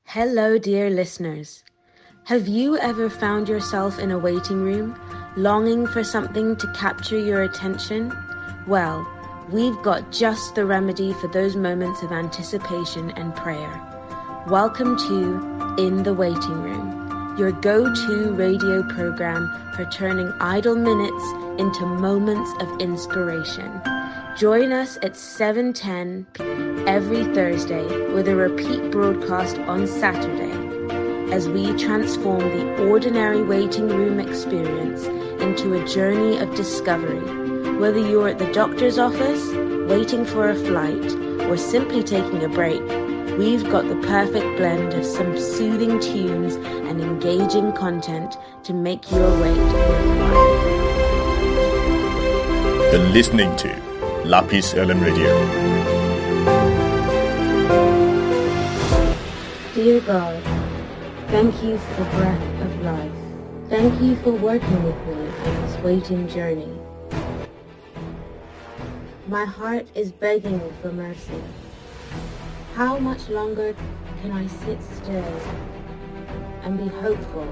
Hello, dear listeners. Have you ever found yourself in a waiting room, longing for something to capture your attention? Well, we've got just the remedy for those moments of anticipation and prayer. Welcome to In the Waiting Room, your go-to radio program for turning idle minutes into moments of inspiration. Join us at 7:10 every Thursday with a repeat broadcast on Saturday as we transform the ordinary waiting room experience into a journey of discovery. Whether you're at the doctor's office, waiting for a flight, or simply taking a break, we've got the perfect blend of some soothing tunes and engaging content to make your wait worthwhile. You're listening to Lapis LM Radio. Dear God, thank you for the breath of life. Thank you for working with me on this waiting journey. My heart is begging for mercy. How much longer can I sit still and be hopeful?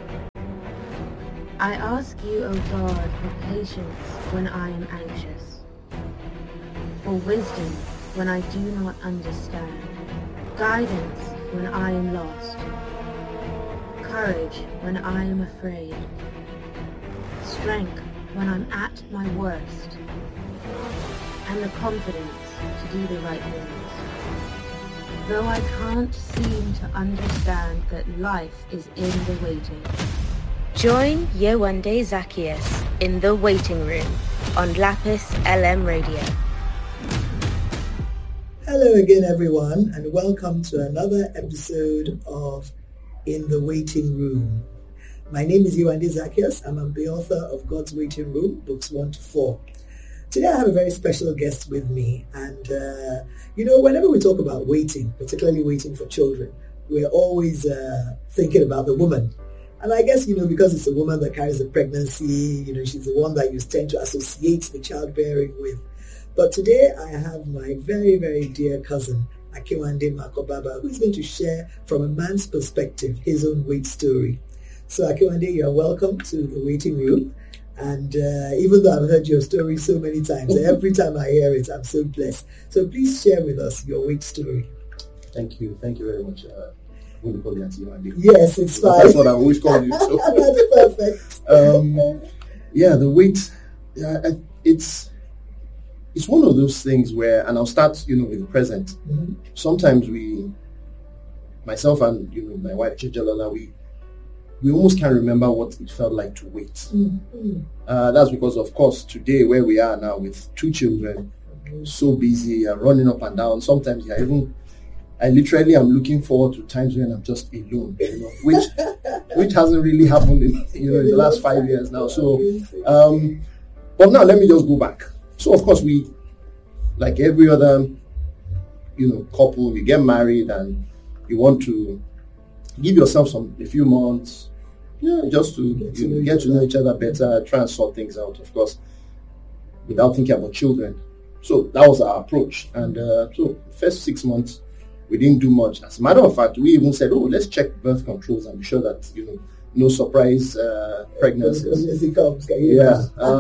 I ask you, O God, for patience when I am anxious, for wisdom when I do not understand, guidance when I am lost, courage when I am afraid, strength when I'm at my worst, and the confidence to do the right things. Though I can't seem to understand that life is in the waiting. Join Yewande Zacchaeus in the waiting room on Lapis LM Radio. Hello again, everyone, and welcome to another episode of In the Waiting Room. My name is Yewande Zacchaeus. I'm the author of God's Waiting Room, books 1 to 4. Today I have a very special guest with me, and whenever we talk about waiting, particularly waiting for children, we're always thinking about the woman. And I guess, because it's a woman that carries the pregnancy, she's the one that you tend to associate the childbearing with. But today I have my very, very dear cousin, Akiwande Makobaba, who is going to share from a man's perspective his own wait story. So Akiwande, you're welcome to the waiting room. And even though I've heard your story so many times, every time I hear it, I'm so blessed. So please share with us your wait story. Thank you very much. Yes, it's fine. That's what I always call you. So. That's perfect. The wait, it's one of those things where, and I'll start, with the present. Mm-hmm. Sometimes myself and, my wife, Chijalala, we almost can't remember what it felt like to wait. Mm-hmm. That's because, of course, today where we are now with 2 children, so busy, running up and down. Sometimes I literally am looking forward to times when I'm just alone, which hasn't really happened in the last 5 years now. So, but now let me just go back. So of course we, like every other, couple, you get married and you want to give yourself a few months, just to get to know each other better, try and sort things out, of course, without thinking about children. So that was our approach. And so first 6 months, we didn't do much. As a matter of fact, we even said, let's check birth controls and be sure that, no surprise pregnancies. Yeah.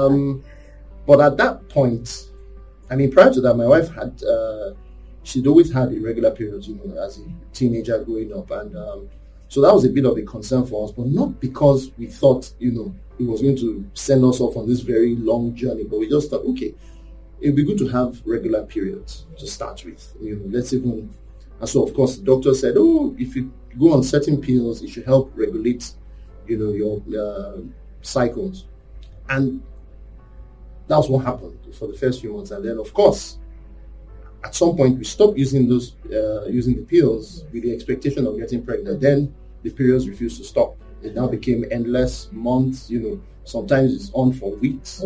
But at that point, prior to that, my wife had, she'd always had irregular periods, as a teenager growing up. And so that was a bit of a concern for us, but not because we thought, it was going to send us off on this very long journey, but we just thought, okay, it'd be good to have regular periods to start with. Let's even, and so of course the doctor said, if you go on certain pills, it should help regulate, your cycles. And that's what happened for the first few months. And then, of course, at some point, we stopped using using the pills with the expectation of getting pregnant. Then the periods refused to stop. It now became endless months. Sometimes it's on for weeks.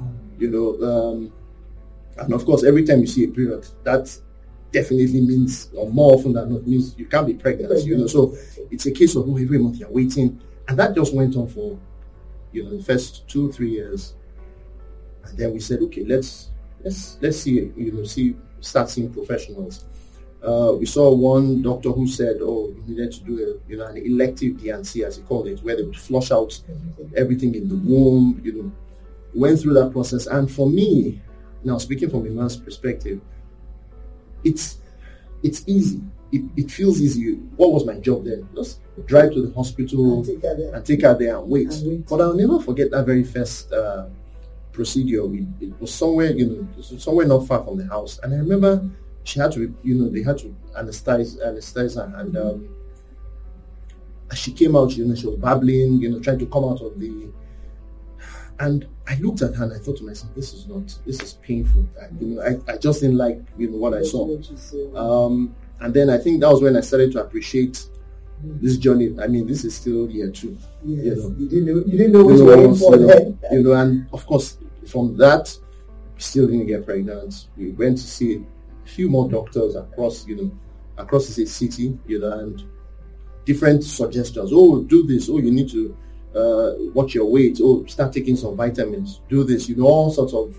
And of course, every time you see a period, that definitely means, or more often than not, means you can't be pregnant. So it's a case of every month you're waiting, and that just went on for the first 2-3 years. And then we said, okay, let's see, start seeing professionals. We saw one doctor who said, needed to do an elective D&C, as he called it, where they would flush out everything in the womb. Went through that process, and for me, now speaking from a man's perspective, it's easy. It feels easy. What was my job then? Just drive to the hospital and take her there and wait. But I'll never forget that very first procedure. It was somewhere, somewhere not far from the house, and I remember she had to, they had to anesthetize her, and as she came out, she was babbling, trying to come out of the. And I looked at her and I thought to myself, this is painful. I just didn't like, what I saw. And then I think that was when I started to appreciate this journey. I mean, this is still year 2. Yes. You didn't know what you were in for then. And of course, from that, we still didn't get pregnant. We went to see a few more doctors across the city, and different suggestions. Oh, do this. Oh, you need to watch your weight. Oh, start taking some vitamins. Do this. All sorts of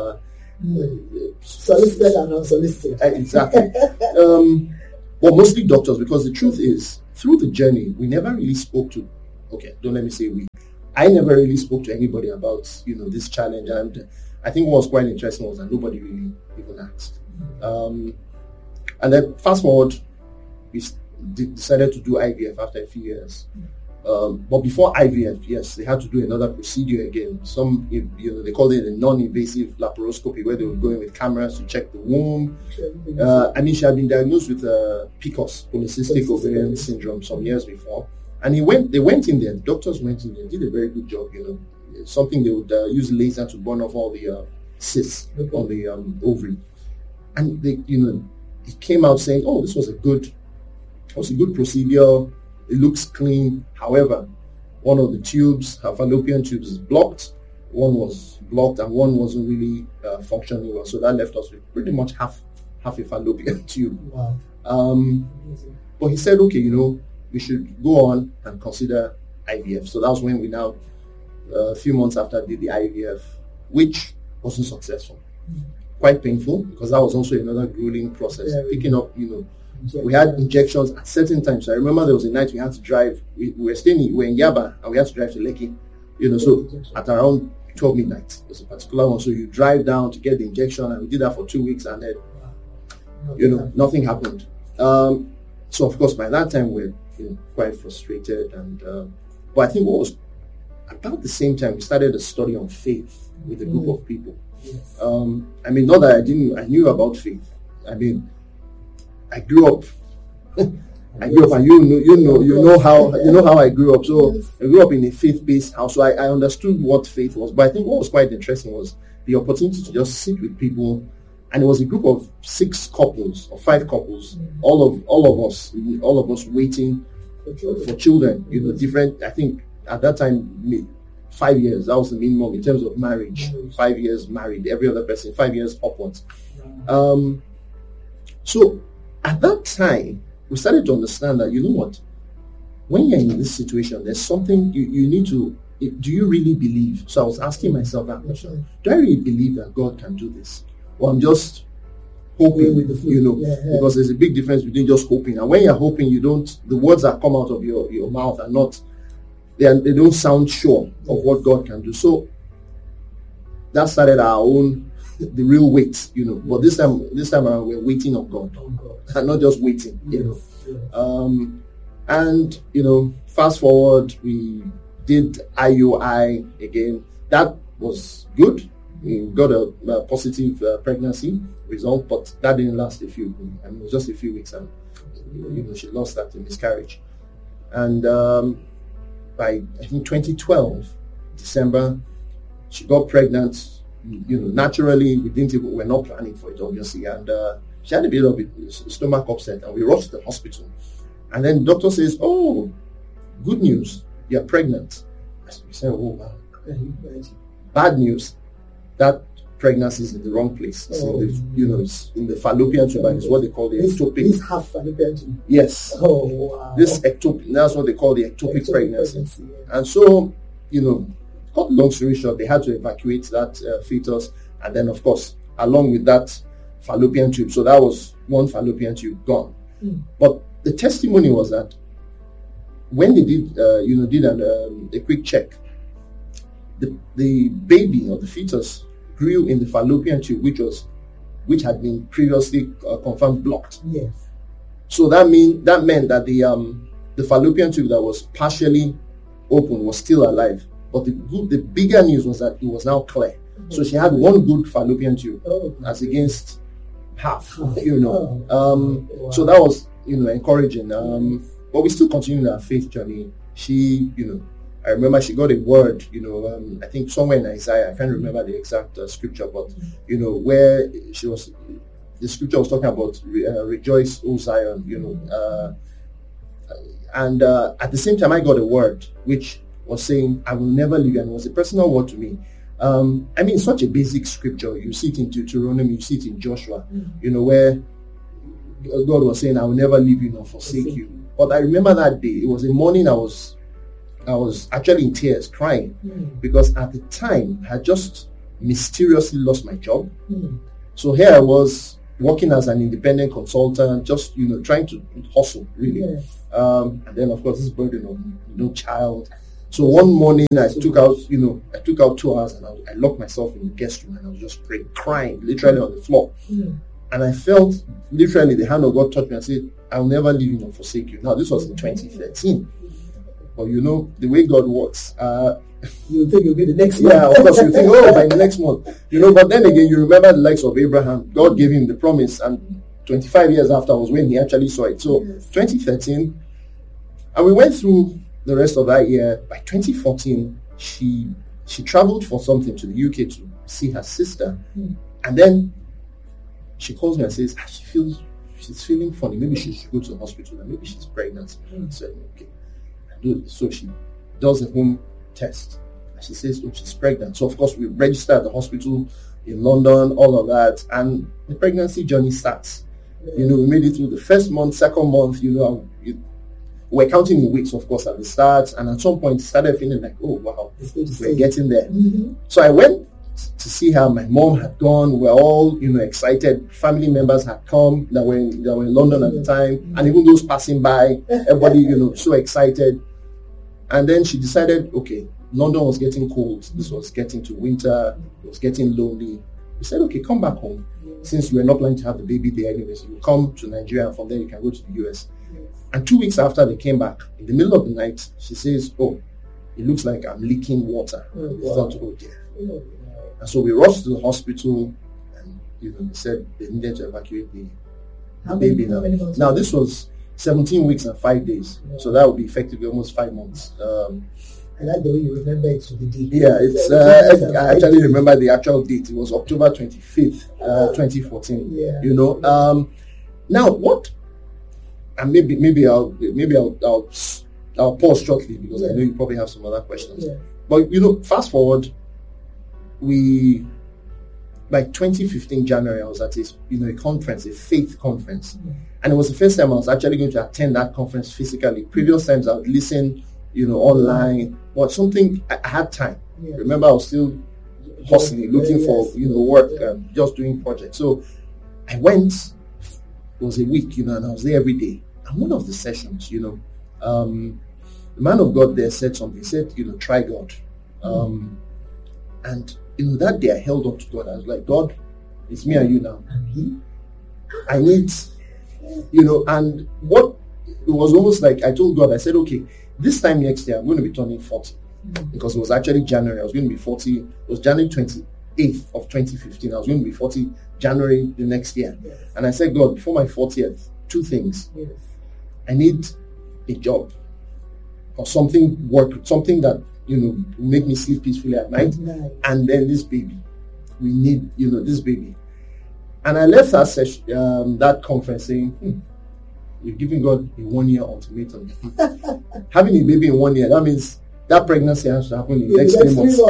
solicited and unsolicited. Exactly. Well, mostly doctors, because the truth is, through the journey, we never really spoke to. Okay, don't let me say we. I never really spoke to anybody about this challenge, and I think what was quite interesting was that nobody really even asked. And then fast forward, we decided to do IVF after a few years. But before IVF, yes, they had to do another procedure again. They called it a non-invasive laparoscopy, where they would go in with cameras to check the womb. She had been diagnosed with PCOS, polycystic ovarian syndrome, some years before. And they went in there. The doctors went in there, did a very good job. Something they would use laser to burn off all the cysts on the ovary. And they, it came out saying, "Oh, this was a good procedure. It looks clean. However, one of the tubes, her fallopian tubes, is blocked. One was blocked, and one wasn't really functioning well. So that left us with pretty much half a fallopian tube." Wow. But he said, "Okay, we should go on and consider IVF." So that was when we now, a few months after, did the IVF, which wasn't successful. Quite painful, because that was also another grueling process. Picking up, we had injections at certain times. So I remember there was a night we had to drive. We were in Yaba, and we had to drive to Lekki. So at around 12 midnight, there's a particular one. So you drive down to get the injection, and we did that for 2 weeks, and then, nothing happened. So of course, by that time we're quite frustrated, and but I think what was about the same time we started a study on faith with a group of people. Yes. Not that I knew about faith. I grew up, and you know how I grew up. So I grew up in a faith-based house, so I understood what faith was. But I think what was quite interesting was the opportunity to just sit with people, and it was a group of 6 couples or 5 couples, all of us waiting for children. Different. I think at that time, 5 years. That was the minimum in terms of marriage. 5 years married. Every other person 5 years upwards. So at that time, we started to understand that, what, when you're in this situation, there's something you need to, do you really believe? So I was asking myself that question. Do I really believe that God can do this? Or I'm just hoping, because there's a big difference between just hoping. And when you're hoping, the words that come out of your mouth are not, they don't sound sure of what God can do. So that started our own, the real wait, But this time around, we're waiting on God, and not just waiting, And fast forward, we did IUI again. That was good. We got a positive pregnancy result, but that didn't last it was just a few weeks, and she lost that in miscarriage. And by I think 2012 December, she got pregnant. Naturally, we're not planning for it, obviously, and she had a bit of a stomach upset, and we rushed to the hospital. And then the doctor says, "Oh, good news, you're pregnant." We said, "Oh, wow." Bad news, that pregnancy is in the wrong place. It's it's in the fallopian tube, and it's what they call the ectopic. This half fallopian tube. Yes. Oh, wow. This ectopic, that's what they call the ectopic pregnancy. And so, cut long story short, they had to evacuate that fetus, and then, of course, along with that fallopian tube. So that was one fallopian tube gone. But the testimony was that when they did a quick check, the baby or the fetus grew in the fallopian tube, which had been previously confirmed blocked. Yes. So that meant that the fallopian tube that was partially open was still alive. But the bigger news was that it was now clear. So she had one good fallopian tube as against half. Wow. So that was encouraging. But we still continued our faith journey. She, I remember she got a word, I think somewhere in Isaiah, I can't remember the exact scripture, but, where the scripture was talking about rejoice, O Zion, and at the same time I got a word which was saying, I will never leave you, and it was a personal word to me. Such a basic scripture. You see it in Deuteronomy, you see it in Joshua, where God was saying, I will never leave you nor forsake you. But I remember that day, it was a morning I was actually in tears, crying, because at the time I had just mysteriously lost my job. So here I was working as an independent consultant, just trying to hustle really. And then of course this burden of no child. So one morning I took out 2 hours and I locked myself in the guest room and I was just praying, crying, literally on the floor. And I felt literally the hand of God touched me and said, I'll never leave you nor forsake you. Now this was in 2013. But the way God works, you think you'll be the next month. Yeah, of course you think, by the next month. But then again, you remember the likes of Abraham. God gave him the promise, and 25 years after was when he actually saw it. So 2013, and we went through the rest of that year. By 2014, she traveled for something to the UK to see her sister. And then she calls me and says, she's feeling funny. Maybe she should go to the hospital and maybe she's pregnant. I said, okay. So she does a home test. And she says, she's pregnant. So of course we register at the hospital in London, all of that. And the pregnancy journey starts. We made it through the first month, second month, we're counting in weeks, of course, at the start. And at some point started feeling like, oh, wow, we're getting there. So I went to see her. My mom had gone. We're all, excited. Family members had come that were in London at the time. And even those passing by, everybody, so excited. And then she decided, okay, London was getting cold. This was getting to winter. It was getting lonely. We said, okay, come back home. Since you were not planning to have the baby there anyway, so you come to Nigeria and from there you can go to the US. And 2 weeks after they came back, in the middle of the night, she says, oh, it looks like I'm leaking water. We thought, oh dear. And so we rushed to the hospital and they said they needed to evacuate the baby now. Now this was 17 weeks and 5 days. So that would be effectively almost 5 months. I like the way you remember it to the date. Yeah, I actually remember the actual date. It was October 25th, 2014. Yeah. Now what? And maybe I'll pause shortly because I know you probably have some other questions. Yeah. But fast forward, by 2015 January, I was at a conference, a faith conference, and it was the first time I was actually going to attend that conference physically. Previous times I would listen, online, but something I had time. Yeah. Remember, I was still hustling, looking for work, just doing projects. So I went. It was a week, and I was there every day. And one of the sessions, the man of God there said something. He said, try God. And that day I held up to God. I was like, God, it's me and you now. I need, and what it was almost like I told God, I said, okay, this time next year I'm going to be turning 40. Because it was actually January. I was going to be 40. It was January 28th of 2015. I was going to be 40 January the next year. Yes. And I said, God, before my 40th, 2 things. Yes. I need a job or something that will make me sleep peacefully at night. Nice. And then this baby. We need, this baby. And I left that session, that conference saying, we're giving God a 1-year ultimatum. Having a baby in 1 year, that means that pregnancy has to happen in the next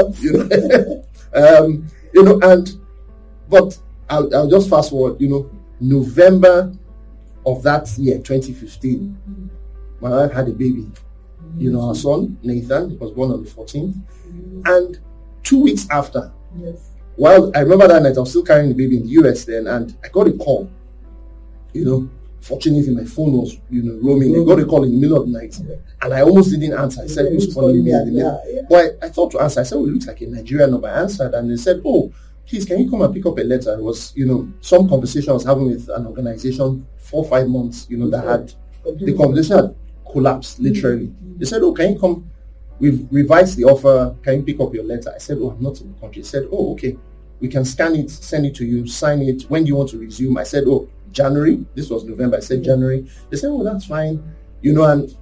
3 months. But I'll just fast forward, November of that year, 2015, my wife had a baby. Our son, Nathan, was born on the 14th. And 2 weeks after, while I remember that night, I was still carrying the baby in the US then, and I got a call, Fortunately, my phone was, roaming. I got a call in the middle of the night, and I almost didn't answer. I said, who's calling me in the middle? But I thought to answer. I said, it looks like a Nigerian number. I answered, and they said, oh, please, can you come and pick up a letter? It was, some conversation I was having with an organization 4 or 5 months, that had, the conversation had collapsed, literally. They said, oh, can you come? We've revised the offer. Can you pick up your letter? I said, oh, I'm not in the country. They said, oh, okay. We can scan it, send it to you, sign it. When do you want to resume? I said, oh, January. This was November. I said January. They said, oh, that's fine. And,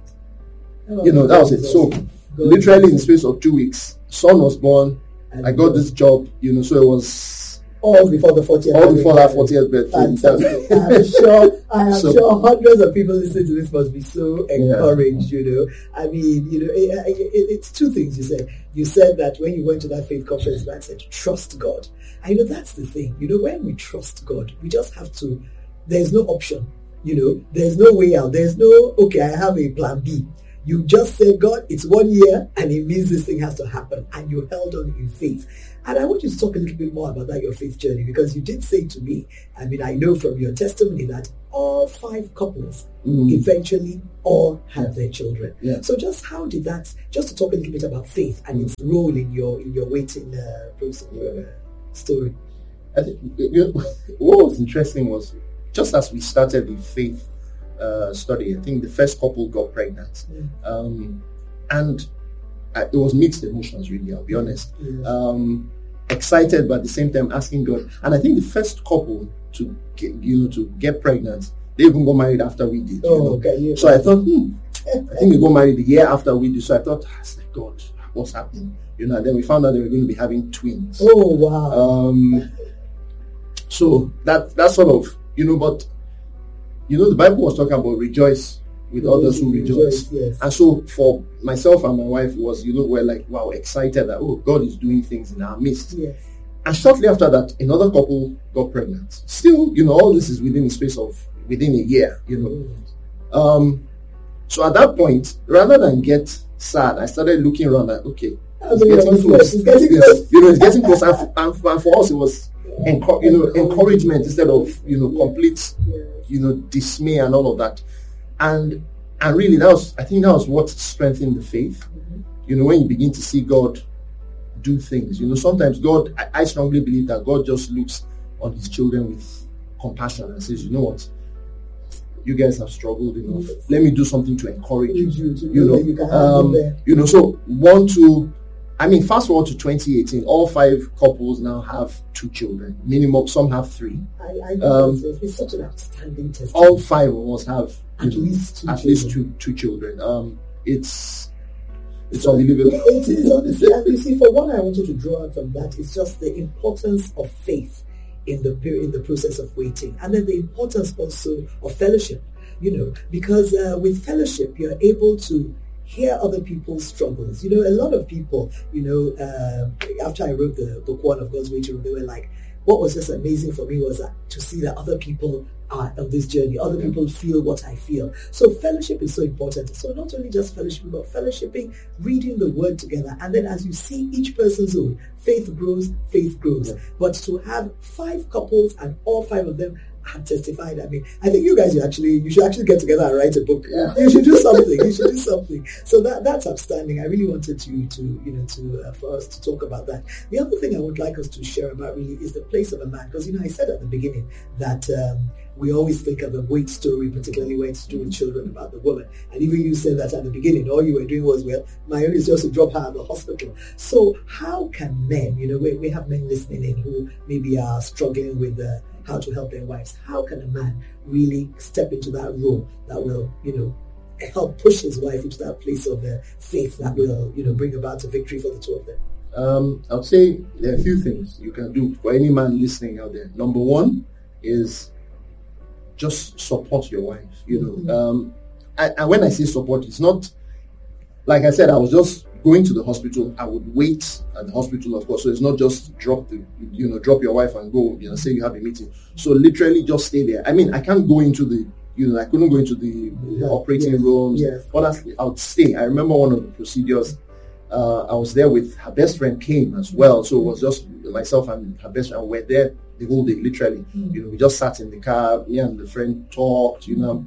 that was it. So, literally in the space of 2 weeks, son was born. I got this job, so it was all before the 40th. All before that 40th birthday. I am sure hundreds of people listening to this must be so encouraged. I mean, it's two things you said. You said that when you went to that faith conference, man said, trust God. I know that's the thing. When we trust God, we just have to. There's no option. There's no way out. There's no, okay, I have a plan B. You just said, God, it's 1 year, and it means this thing has to happen. And you held on in faith. And I want you to talk a little bit more about that, your faith journey, because you did say to me, I mean, I know from your testimony that all 5 couples eventually all had their children. Yeah. So just how did that, just to talk a little bit about faith and its role in your waiting process, story. I think what was interesting was, just as we started the faith study, I think the first couple got pregnant. And it was mixed emotions, really, I'll be honest. Excited, but at the same time asking God. And I think the first couple to get pregnant, they even got married after we did. So I thought, I think we got married the year after we did. So I thought, God, what's happening? And then we found out they were going to be having twins. Oh, wow. So that sort of, but the Bible was talking about rejoice with others who rejoice. Yes. And so for myself and my wife was, we're like, wow, excited that, oh, God is doing things in our midst. Yes. And shortly after that, another couple got pregnant. Still, all this is within a year, So at that point, rather than get sad, I started looking around like, okay, it's getting close. It's getting close. And for us, it was encouragement instead of complete dismay and all of that. And really I think that was what strengthened the faith. When you begin to see God do things, sometimes God, I strongly believe that God just looks on his children with compassion and says, you know what, you guys have struggled enough, let me do something to encourage you. So 1, 2, I mean, fast forward to 2018, all 5 couples now have 2 children. Minimum, some have 3. It's such an outstanding test. All 5 of us have at least two children. It's unbelievable. It is, honestly. And you see, for what I wanted to draw out from that is just the importance of faith in the process of waiting, and then the importance also of fellowship. Because with fellowship, you're able to hear other people's struggles. A lot of people, after I wrote the book 1 of God's Waiting Room, they were like, what was just amazing for me was to see that other people are on this journey. Other people feel what I feel. So fellowship is so important. So not only just fellowship, but fellowshipping, reading the word together. And then as you see each person's own, faith grows. Yeah. But to have 5 couples and all 5 of them have testified. I mean, I think you guys, you should actually get together and write a book. Yeah. You should do something. So that's outstanding. I really wanted to for us to talk about that. The other thing I would like us to share about really is the place of a man, because I said at the beginning that we always think of a wait story, particularly when it's to do with children, about the woman. And even you said that at the beginning, all you were doing was, well, my own is just to drop her at the hospital. So how can men, we have men listening in who maybe are struggling with how to help their wives. How can a man really step into that role that will, help push his wife into that place of faith that will, bring about a victory for the two of them? I would say there are a few things you can do for any man listening out there. Number 1 is just support your wife. And when I say support, it's not, like I said, I was just going to the hospital. I would wait at the hospital, of course. So it's not just drop your wife and go, say you have a meeting. So literally just stay there. I mean, I can't go into the, I couldn't go into the operating rooms. Yes. Honestly, I would stay. I remember one of the procedures, I was there with her best friend came as well. So it was just myself and her best friend. We're there the whole day, literally. We just sat in the car, me and the friend talked, and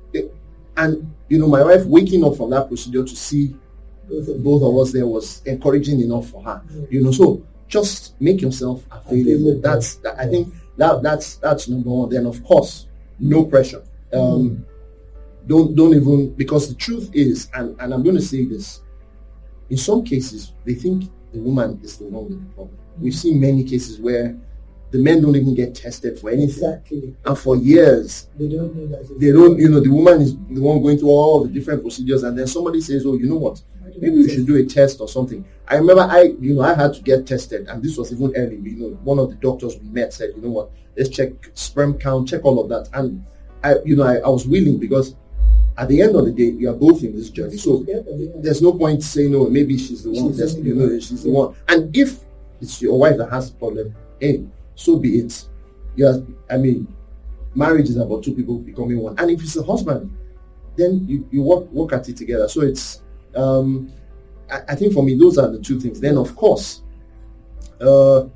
my wife waking up from that procedure to see both of us there was encouraging enough for her. So just make yourself available. I think that's number one. Then of course, no pressure. Don't even, because the truth is, and I'm going to say this, in some cases they think the woman is the one with the problem. We've seen many cases where the men don't even get tested for anything. Exactly. And for years, they don't know that. The woman is the one going through all the different procedures, and then somebody says, oh, you know what? Maybe we should do a test or something. I remember I had to get tested, and this was even early. One of the doctors we met said, you know what? Let's check sperm count, check all of that. And I was willing, because at the end of the day, we are both in this journey. So there's no point saying, no, maybe she's the one. She's the one. And if it's your wife that has the problem, hey, so be it. Marriage is about two people becoming one. And if it's a husband, then you work at it together. So it's, I think for me, those are the two things. Then, of course, and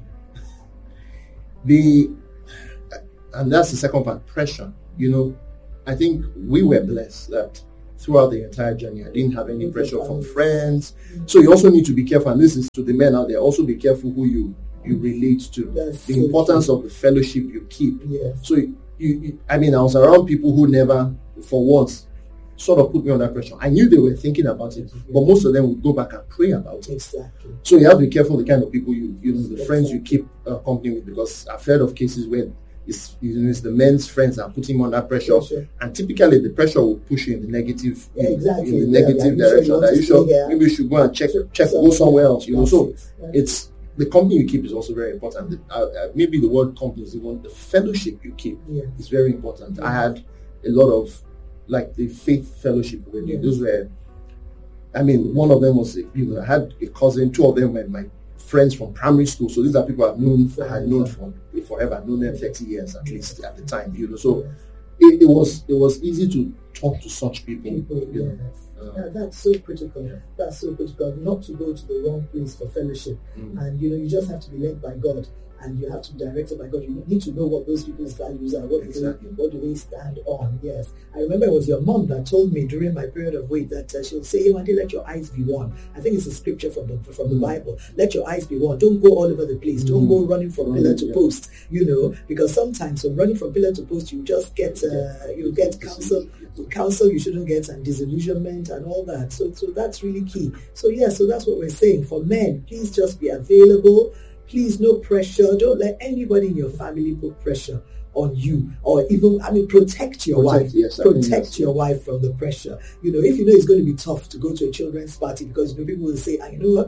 that's the second part, pressure. I think we were blessed that throughout the entire journey, I didn't have any pressure from friends. So you also need to be careful, and this is to the men out there, also be careful who you relate to. That's the importance of the fellowship you keep. Yes. So I was around people who never, for once, sort of put me under pressure. I knew they were thinking about it, but most of them would go back and pray about it. Exactly. So you have to be careful the kind of people the friends you keep company with, because I've heard of cases where it's the men's friends are putting him under pressure, and typically the pressure will push you in the negative, in the negative direction. Maybe you should go and check, go somewhere else. So it's the company you keep is also very important. Maybe the word company is even the fellowship you keep is very important. I had a lot of the faith fellowship with you. Those were, one of them was, I had a cousin, two of them were my friends from primary school. So these are people I've known forever. I've known them 30 years at least at the time. So it was easy to talk to such people. That's so critical. That's so critical. Not to go to the wrong place for fellowship. And you just have to be led by God, and you have to be directed by God. You need to know what those people's values are. What do they stand on? Yes. I remember it was your mom that told me during my period of wait that she'll say, "Ewande, let your eyes be one." I think it's a scripture from the Bible. Let your eyes be one. Don't go all over the place. Don't go running from pillar to post. Because sometimes when running from pillar to post, you just get counsel you shouldn't get, and disillusionment and all that. So that's really key. So that's what we're saying. For men, please just be available. Please, no pressure. Don't let anybody in your family put pressure on you, or even, protect your wife. Yes, protect your wife from the pressure. If it's going to be tough to go to a children's party, because people will say, you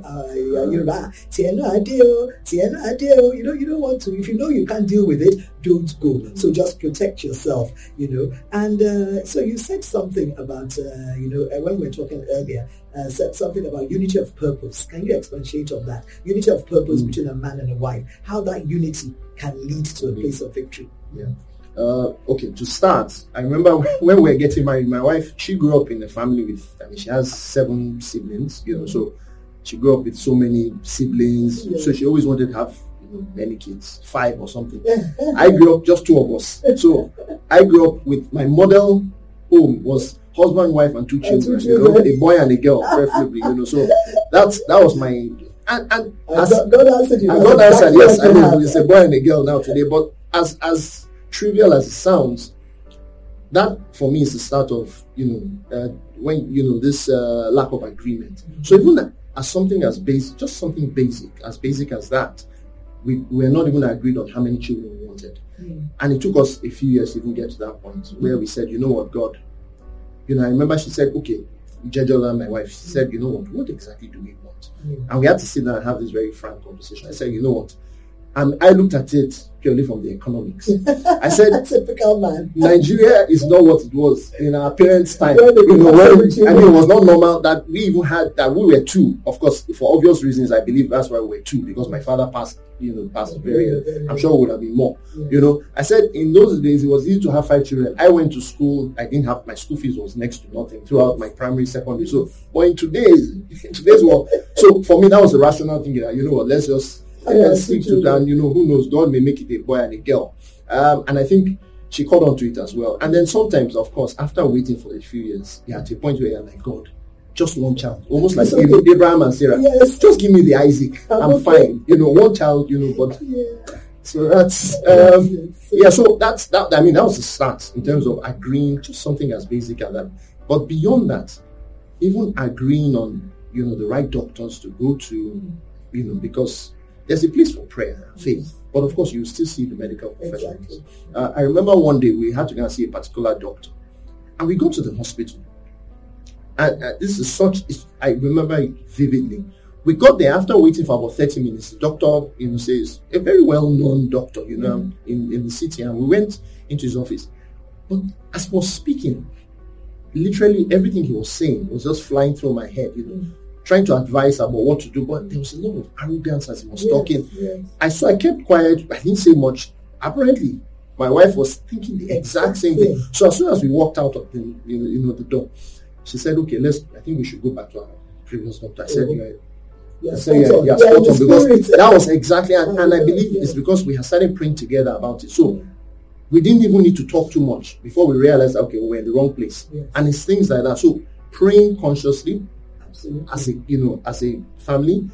don't want to. If you can't deal with it, don't go. So just protect yourself. And so you said something about when we were talking earlier, said something about unity of purpose. Can you expatiate on that? Unity of purpose between a man and a wife. How that unity can lead to a place of victory. Yeah. Okay, to start, I remember when we were getting married, my wife, she grew up in a family with, she has 7 siblings, so she grew up with so many siblings, so she always wanted to have many kids, 5 or something. I grew up, just 2 of us. So I grew up with, my model home was husband, wife, and 2 children, a boy and a girl, preferably, so that was my, and God answered you. God answered, yes, it's a boy and a girl now today, but as trivial as it sounds, that for me is the start of when this lack of agreement. So even as something as basic, just something basic as that, we were not even agreed on how many children we wanted, and it took us a few years to even get to that point where we said, you know what, God, I remember she said, okay, Jejola, my wife, she said, you know what exactly do we want? And we had to sit down and have this very frank conversation. I said, you know what? And I looked at it purely from the economics. I said, typical man. Nigeria is not what it was in our parents' time. It was not normal that we even had, that we were 2. Of course, for obvious reasons, I believe that's why we were 2, because my father passed very, I'm sure it would have been more. I said in those days, it was easy to have 5 children. I went to school, I didn't have, my school fees was next to nothing throughout my primary, secondary. So, but in today's world, so for me, that was a rational thing. Let's just Stick to that. And, who knows? God may make it a boy and a girl. And I think she caught on to it as well. And then sometimes, of course, after waiting for a few years, you're at a point where you're like, God, just one child. Almost like Abraham and Sarah. Yes. Just give me the Isaac. I'm fine. One child, but... Yeah. So that's so that's that. I mean, that was the start in terms of agreeing, just something as basic as that. But beyond that, even agreeing on the right doctors to go to, because there's a place for prayer, faith. But of course, you still see the medical professionals. Exactly. I remember one day we had to go and see a particular doctor, and we go to the hospital, and this is I remember it vividly. We got there after waiting for about 30 minutes. The doctor, says, a very well-known doctor, in the city. And we went into his office. But as he was speaking, literally everything he was saying was just flying through my head, trying to advise about what to do. But there was a lot of arrogance as he was talking. Yes. I kept quiet. I didn't say much. Apparently, my wife was thinking the exact same thing. So as soon as we walked out of the door, she said, okay, I think we should go back to our previous doctor. I said, spot on, because that was exactly, and I believe it's because we had started praying together about it. So we didn't even need to talk too much before we realized, okay, we're in the wrong place. Yes. And it's things like that. So praying consciously, absolutely, as a family,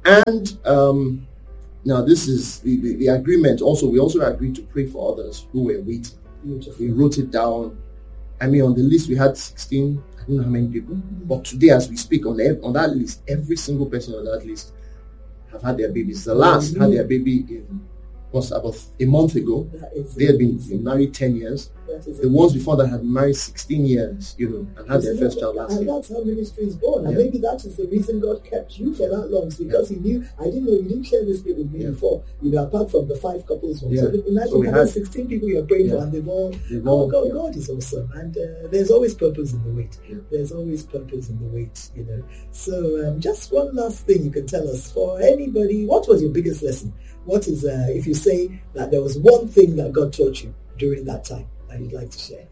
and now this is the agreement. Also, we also agreed to pray for others who were waiting. Beautiful. We wrote it down. I mean, on the list we had 16. I don't know how many people, but today as we speak on that list, every single person on that list have had their babies. The last had their baby about a month ago. They had been married 10 years. The ones before that had married 16 years, and had their first child last year. And that's how ministry is born. And maybe that is the reason God kept you for that long, because He knew. I didn't know, you didn't share this bit with me before, apart from the 5 couples. Yeah. So imagine you have 16 people you're praying for, and they've all God is awesome. And there's always purpose in the wait. Yeah. There's always purpose in the wait, So just one last thing you can tell us, for anybody, what was your biggest lesson? What is, if you say that there was one thing that God taught you during that time that you'd like to share?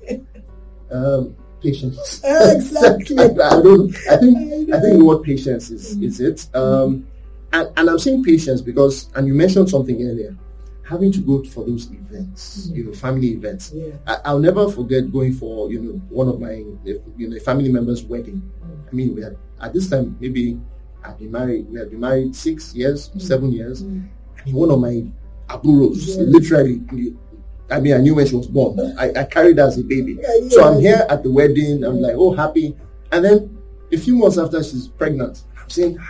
Patience. Exactly. I think the word patience is it. And I'm saying patience because, and you mentioned something earlier, having to go for those events, family events. Yeah. I'll never forget going for, one of my, family members' wedding. I mean, we had, at this time, maybe we had been married 6 years, 7 years. And one of my aburos, literally, I mean, I knew when she was born. I carried her as a baby. So I'm here at the wedding. I'm like, oh, happy. And then a few months after she's pregnant, I'm saying,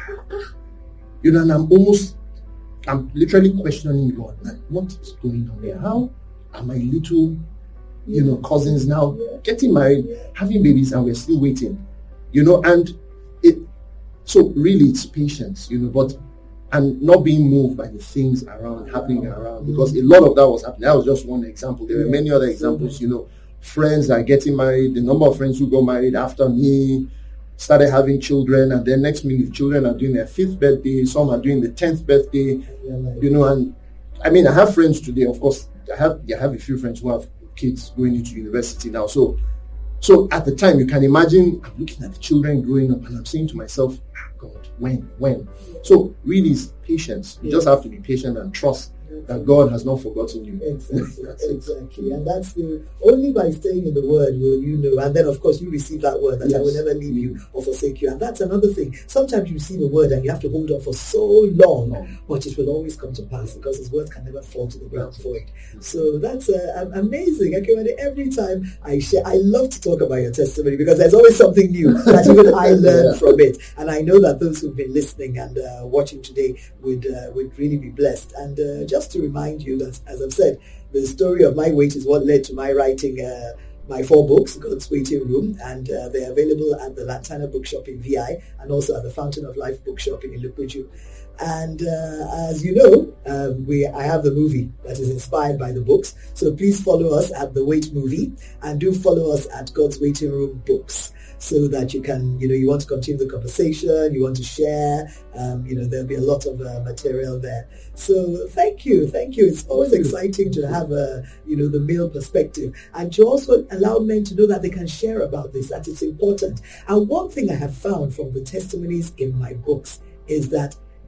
and I'm literally questioning God. Like, what is going on here? How are my little, cousins now getting married, having babies, and we're still waiting? And so really it's patience, and not being moved by the things happening around, because a lot of that was happening. That was just one example. There were many other examples, friends are getting married. The number of friends who got married after me started having children, and then next minute children are doing their 5th birthday, some are doing the 10th birthday, and I mean, I have friends today, of course, I have a few friends who have kids going into university now. So at the time, you can imagine, I'm looking at the children growing up, and I'm saying to myself, God, when? So really, it's patience. You just have to be patient and trust that God has not forgotten you. Exactly. And that's only by staying in the Word will you know. And then, of course, you receive that word that I will never leave you or forsake you. And that's another thing. Sometimes you receive a word and you have to hold on for so long, but it will always come to pass, because His word can never fall to the ground void. So that's amazing. Every time I share, I love to talk about your testimony, because there's always something new that even I learned from it. And I know that those who've been listening and watching today would really be blessed. And just to remind you that, as I've said, the story of my wait is what led to my writing my 4 books, God's Waiting Room, and they're available at the Lantana Bookshop in VI, and also at the Fountain of Life Bookshop in Ilupeju. And as you know, I have the movie that is inspired by the books. So please follow us at The Wait Movie, and do follow us at God's Waiting Room Books, so that you can, you want to continue the conversation, you want to share, there'll be a lot of material there. So thank you. It's always exciting to have the male perspective, and to also allow men to know that they can share about this, that it's important. And one thing I have found from the testimonies in my books is that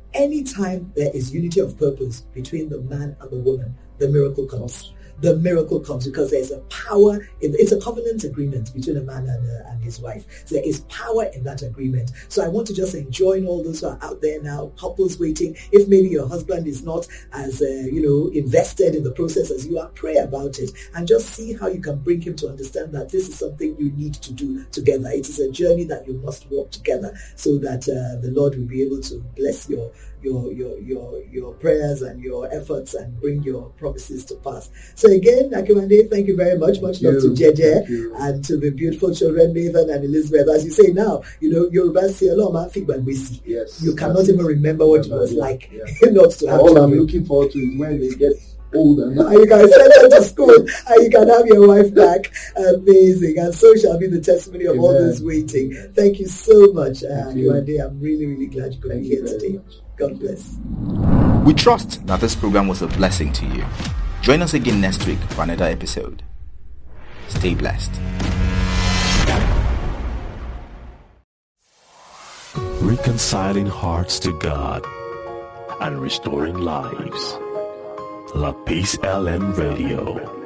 anytime there is unity of purpose between the man and the woman, the miracle comes. The miracle comes because there's a power it's a covenant agreement between a man and his wife. So there is power in that agreement. So I want to just enjoin all those who are out there now, couples waiting. If maybe your husband is not as invested in the process as you are, pray about it and just see how you can bring him to understand that this is something you need to do together. It is a journey that you must walk together so that the Lord will be able to bless your prayers and your efforts and bring your promises to pass. So again, Akiwande, thank you very much. Much love to Jeje and to the beautiful children, Nathan and Elizabeth. As you say now, Yoruba say a lot of feedback. Yes. You cannot even remember what it was like not to have all children. I'm looking forward to is when they get older. And you can send them to school and you can have your wife back. Amazing. And so shall be the testimony of all those waiting. Thank you so much, Akiwande. I'm really, really glad you could be here today. God bless. We trust that this program was a blessing to you. Join us again next week for another episode. Stay blessed. Reconciling hearts to God and restoring lives. La Peace LM Radio.